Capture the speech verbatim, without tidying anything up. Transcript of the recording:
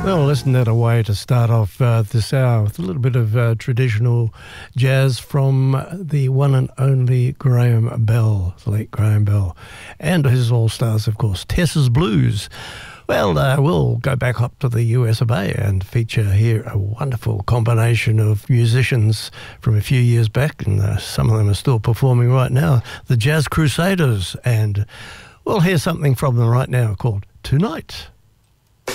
Well, isn't that a way to start off uh, this hour with a little bit of uh, traditional jazz from the one and only Graham Bell, the late Graham Bell, and his all-stars, of course, Tess's Blues. Well, uh, we'll go back up to the U S of A and feature here a wonderful combination of musicians from a few years back, and uh, some of them are still performing right now, the Jazz Crusaders, and we'll hear something from them right now called Tonight.